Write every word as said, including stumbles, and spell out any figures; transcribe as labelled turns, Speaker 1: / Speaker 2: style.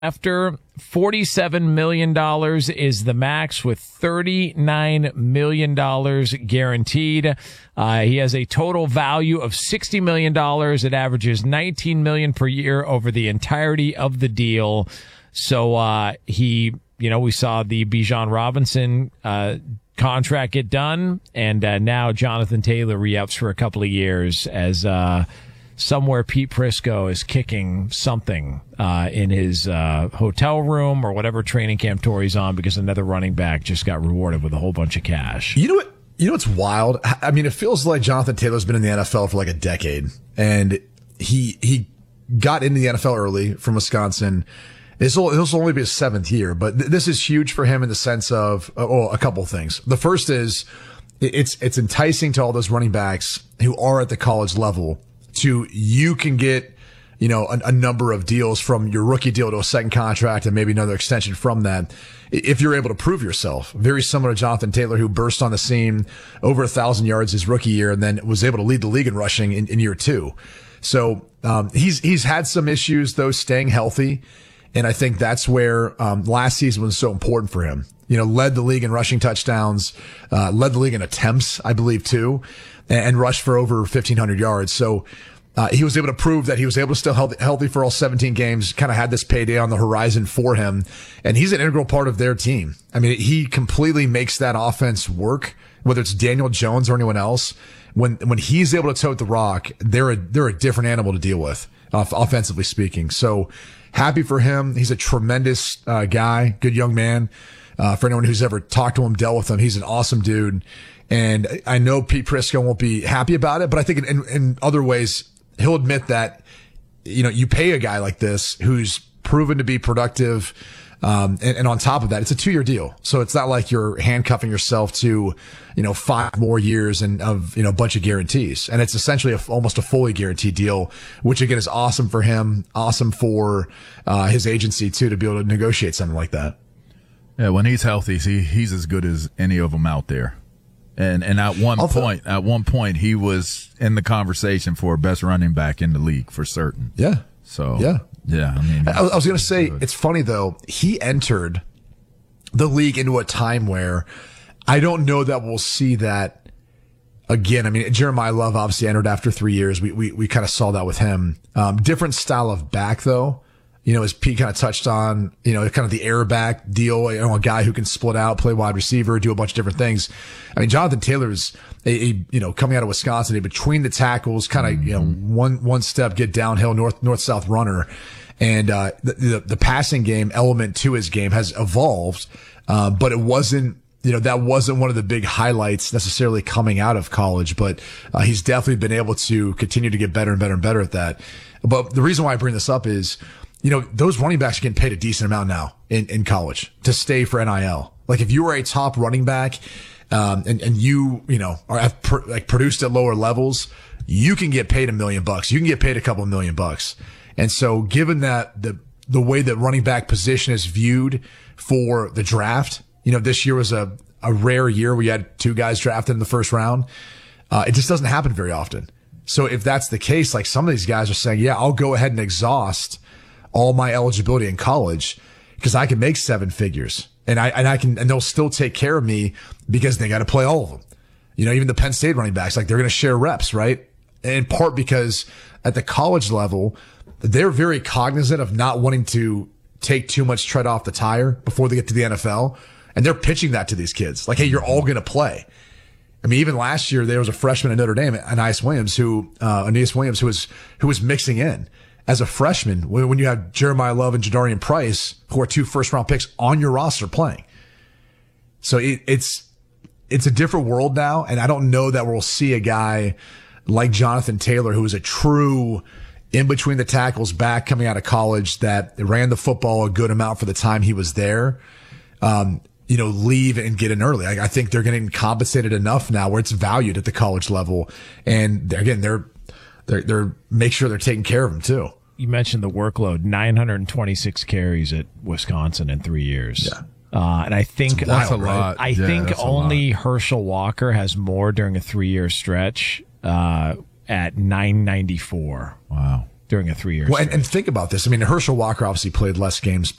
Speaker 1: After forty-seven million dollars is the max, with thirty-nine million dollars guaranteed. Uh, he has a total value of sixty million dollars. It averages nineteen million dollars per year over the entirety of the deal. So uh, he, you know, we saw the Bijan Robinson uh, contract get done, and uh, now Jonathan Taylor re-ups for a couple of years as uh somewhere Pete Prisco is kicking something uh, in his uh, hotel room or whatever training camp tour he's on, because another running back just got rewarded with a whole bunch of cash.
Speaker 2: You know what? You know what's wild? I mean, it feels like Jonathan Taylor's been in the N F L for like a decade, and he he got into the N F L early from Wisconsin. This will, this will only be his seventh year, but th- this is huge for him in the sense of oh, a couple of things. The first is it's it's enticing to all those running backs who are at the college level. To you can get, you know, a, a number of deals from your rookie deal to a second contract and maybe another extension from that if you're able to prove yourself. Very similar to Jonathan Taylor, who burst on the scene over a thousand yards his rookie year and then was able to lead the league in rushing in, in year two. So um, he's he's had some issues though staying healthy, and I think that's where um, last season was so important for him. You know, led the league in rushing touchdowns, uh, led the league in attempts, I believe, too, and, and rushed for over fifteen hundred yards. So uh, he was able to prove that he was able to still healthy, healthy for all seventeen games, kind of had this payday on the horizon for him. And he's an integral part of their team. I mean, he completely makes that offense work, whether it's Daniel Jones or anyone else. When when he's able to tote the rock, they're a, they're a different animal to deal with, uh, offensively speaking. So happy for him. He's a tremendous uh, guy, good young man. Uh, for anyone who's ever talked to him, dealt with him, he's an awesome dude. And I know Pete Prisco won't be happy about it, but I think in, in, in other ways, he'll admit that, you know, you pay a guy like this who's proven to be productive. Um, and, and on top of that, it's a two year deal. So it's not like you're handcuffing yourself to, you know, five more years and of, you know, a bunch of guarantees. And it's essentially a, almost a fully guaranteed deal, which again is awesome for him, awesome for, uh, his agency too, to be able to negotiate something like that.
Speaker 3: Yeah, when he's healthy, he, he's as good as any of them out there. And and at one
Speaker 2: I'll
Speaker 3: point, th- at one point, he was in the conversation for best running back in the league for certain.
Speaker 2: Yeah.
Speaker 3: So
Speaker 2: yeah,
Speaker 3: yeah. I mean,
Speaker 2: I, I was going to say good. It's funny though. He entered the league into a time where I don't know that we'll see that again. I mean, Jeremiah Love obviously entered after three years. We we we kind of saw that with him. Um, different style of back though. You know, as Pete kind of touched on, you know, kind of the air back deal, you know, a guy who can split out, play wide receiver, do a bunch of different things. I mean, Jonathan Taylor's a, a you know, coming out of Wisconsin, a between the tackles, kind of, mm-hmm. you know, one, one step, get downhill, north, north, south runner. And, uh, the, the, the passing game element to his game has evolved. Uh, but it wasn't, you know, that wasn't one of the big highlights necessarily coming out of college, but, uh, he's definitely been able to continue to get better and better and better at that. But the reason why I bring this up is, you know, those running backs are getting paid a decent amount now in, in college to stay for N I L. Like if you were a top running back, um, and, and you, you know, are have pr- like produced at lower levels, you can get paid a million bucks. You can get paid a couple of million bucks. And so given that the, the way that running back position is viewed for the draft, you know, this year was a, a rare year. We had two guys drafted in the first round. Uh, it just doesn't happen very often. So if that's the case, like some of these guys are saying, yeah, I'll go ahead and exhaust all my eligibility in college because I can make seven figures and I, and I can, and they'll still take care of me because they got to play all of them. You know, even the Penn State running backs, like they're going to share reps, right? In part because at the college level, they're very cognizant of not wanting to take too much tread off the tire before they get to the N F L. And they're pitching that to these kids. Like, hey, you're all going to play. I mean, even last year, there was a freshman at Notre Dame, Aeneas Williams, who, uh, Aeneas Williams, who was, who was mixing in. As a freshman, when you have Jeremiah Love and Jadarian Price, who are two first round picks on your roster playing. So it, it's, it's a different world now. And I don't know that we'll see a guy like Jonathan Taylor, who is a true in between the tackles back coming out of college that ran the football a good amount for the time he was there. Um, you know, leave and get in early. I, I think they're getting compensated enough now where it's valued at the college level. And again, they're, They're, they're make sure they're taking care of him too.
Speaker 1: You mentioned the workload, nine hundred twenty-six carries at Wisconsin in three years.
Speaker 2: Yeah.
Speaker 1: Uh, and I think
Speaker 3: that's
Speaker 1: uh,
Speaker 3: a lot.
Speaker 1: I
Speaker 3: yeah,
Speaker 1: think only Herschel Walker has more during a three year stretch, uh, at nine ninety-four.
Speaker 3: Wow.
Speaker 1: during a three year
Speaker 2: Well, and, and think about this. I mean, Herschel Walker obviously played less games